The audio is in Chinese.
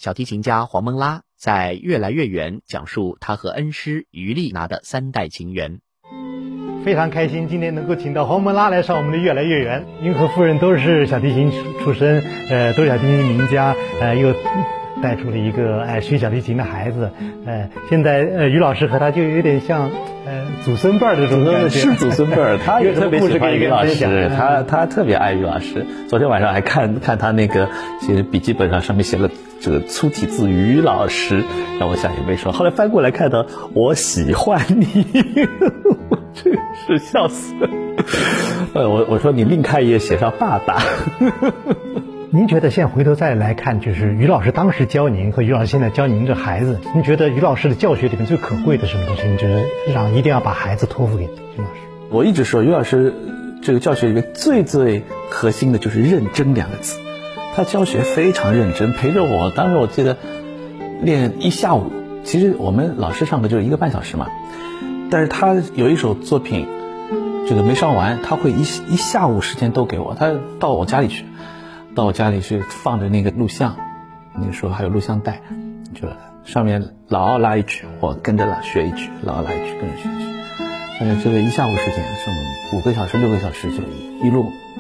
小提琴家黄蒙拉在越来越远讲述他和恩师于丽娜的3代情缘。 非常开心今天能够请到黄蒙拉来上我们的越来越远。您和夫人都是小提琴出身，都是小提琴名家，又带出了一个学小提琴的孩子，现在于老师和他就有点像祖孙辈儿的这种感觉， 是祖孙辈儿。他也特别喜欢于老师，他特别爱于老师。昨天晚上还看他那个其实笔记本上面写了这个粗体字于老师，让我想也没说。后来翻过来看到我喜欢你，真是笑死了。我说你另开一页写上爸爸。 您觉得现在回头再来看，就是于老师当时教您和于老师现在教您这孩子，您觉得于老师的教学里面最可贵的什么东西？你觉得一定要把孩子托付给于老师？ 我一直说于老师这个教学里面最核心的就是认真2个字。他教学非常认真，陪着我，当时我记得练1下午，其实我们老师上课就是1个半小时嘛，但是他有一首作品这个没上完，他会一下午时间都给我。他到我家里去放着那个录像，那个时候还有录像带，就上面老拉一曲，我跟着学一曲，老拉一曲跟着学一曲。这个1下午时间，是我们5个小时6个小时就一路